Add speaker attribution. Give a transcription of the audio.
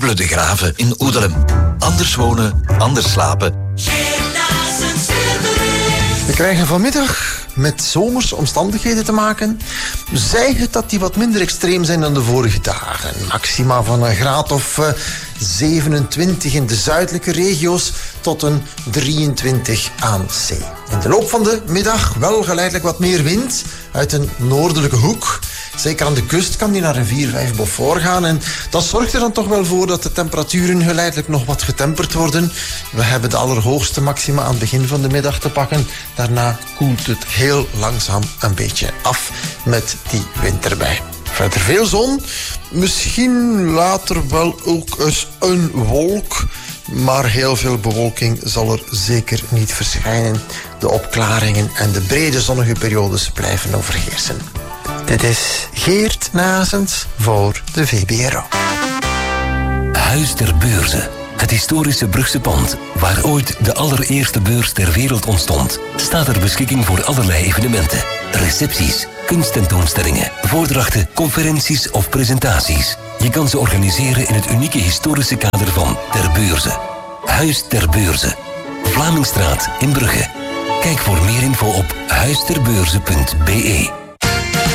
Speaker 1: Meubles de Grave in Oedelem. Anders wonen, anders slapen.
Speaker 2: We krijgen vanmiddag met zomers omstandigheden te maken. Zij het dat die wat minder extreem zijn dan de vorige dagen. Maxima van een graad of 27 in de zuidelijke regio's tot een 23 aan zee. In de loop van de middag wel geleidelijk wat meer wind uit een noordelijke hoek. Zeker aan de kust kan die naar een 4-5 Beaufort gaan. En dat zorgt er dan toch wel voor dat de temperaturen geleidelijk nog wat getemperd worden. We hebben de allerhoogste maxima aan het begin van de middag te pakken. Daarna koelt het heel langzaam een beetje af met die wind erbij. Verder veel zon. Misschien later wel ook eens een wolk. Maar heel veel bewolking zal er zeker niet verschijnen. De opklaringen en de brede zonnige periodes blijven overheersen. Dit is Geert Nazens voor de VBRO.
Speaker 3: Huis ter Beurze. Het historische Brugse pand, waar ooit de allereerste beurs ter wereld ontstond, staat ter beschikking voor allerlei evenementen. Recepties, kunsttentoonstellingen, voordrachten, conferenties of presentaties. Je kan ze organiseren in het unieke historische kader van Ter Beurze. Huis ter Beurze. Vlamingstraat in Brugge. Kijk voor meer info op huisterbeurze.be.